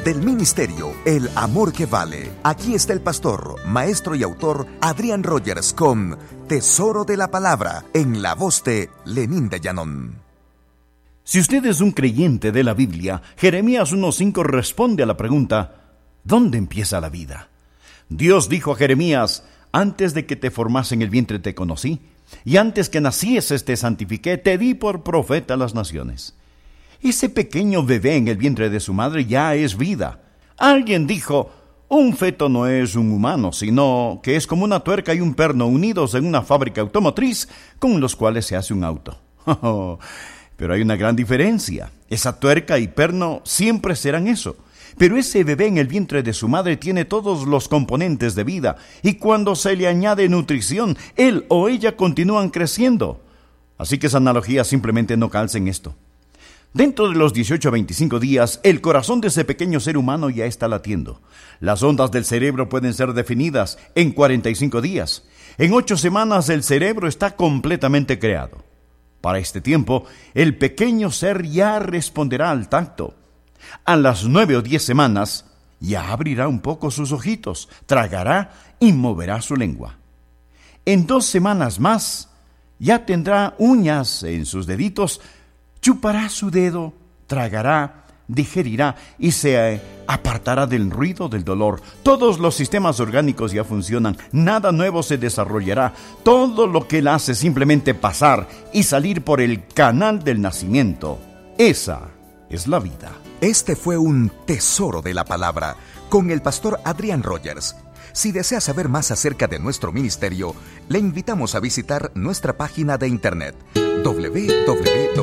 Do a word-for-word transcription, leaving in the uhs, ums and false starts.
del ministerio El Amor que Vale. Aquí está el pastor, maestro y autor Adrián Rogers con Tesoro de la Palabra, en la voz de Lenín de Llanón. Si usted es un creyente de la Biblia, Jeremías uno cinco responde a la pregunta: ¿dónde empieza la vida? Dios dijo a Jeremías: antes de que te formase en el vientre te conocí, y antes que nacieses te santifiqué, te di por profeta a las naciones. Ese pequeño bebé en el vientre de su madre ya es vida. Alguien dijo: un feto no es un humano, sino que es como una tuerca y un perno unidos en una fábrica automotriz con los cuales se hace un auto. Pero hay una gran diferencia. Esa tuerca y perno siempre serán eso. Pero ese bebé en el vientre de su madre tiene todos los componentes de vida, y cuando se le añade nutrición, él o ella continúan creciendo. Así que esa analogía simplemente no calza en esto. Dentro de los dieciocho a veinticinco días, el corazón de ese pequeño ser humano ya está latiendo. Las ondas del cerebro pueden ser definidas en cuarenta y cinco días. En ocho semanas el cerebro está completamente creado. Para este tiempo, el pequeño ser ya responderá al tacto. A las nueve o diez semanas, ya abrirá un poco sus ojitos, tragará y moverá su lengua. En dos semanas más, ya tendrá uñas en sus deditos, chupará su dedo, tragará, digerirá y se apartará del ruido del dolor. Todos los sistemas orgánicos ya funcionan, nada nuevo se desarrollará. Todo lo que él hace simplemente pasar y salir por el canal del nacimiento. Esa es la vida. Este fue un Tesoro de la Palabra con el pastor Adrián Rogers. Si desea saber más acerca de nuestro ministerio, le invitamos a visitar nuestra página de internet doble u doble u doble u